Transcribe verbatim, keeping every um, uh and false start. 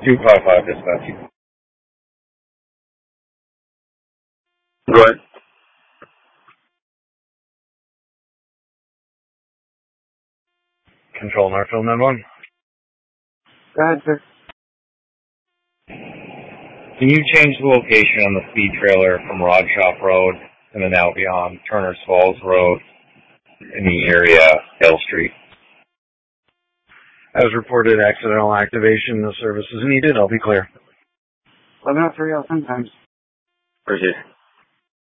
two five five dispatch. Go ahead. Control Northfield nine one. Go ahead, sir. Can you change the location on the speed trailer from Rod Shop Road and then out beyond Turner's Falls Road in the area Hill Street? As reported, accidental activation. The service is needed. I'll be clear. eleven oh three, sometimes. Appreciate it.